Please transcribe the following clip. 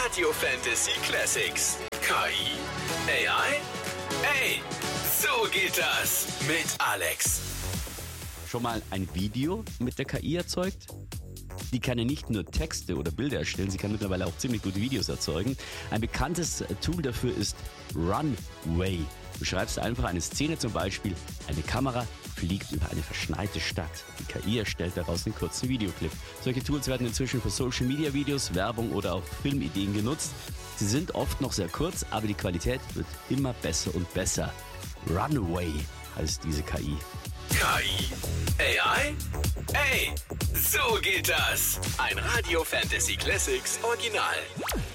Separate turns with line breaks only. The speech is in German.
Radio Fantasy Classics. KI? AI? Ey, so geht das mit Alex.
Schon mal ein Video mit der KI erzeugt? Die kann ja nicht nur Texte oder Bilder erstellen, sie kann mittlerweile auch ziemlich gute Videos erzeugen. Ein bekanntes Tool dafür ist Runway. Du schreibst einfach eine Szene, zum Beispiel, eine Kamera fliegt über eine verschneite Stadt. Die KI erstellt daraus einen kurzen Videoclip. Solche Tools werden inzwischen für Social-Media-Videos, Werbung oder auch Filmideen genutzt. Sie sind oft noch sehr kurz, aber die Qualität wird immer besser und besser. Runway heißt diese KI.
KI? AI? Ey, so geht das. Ein Radio Fantasy Classics Original.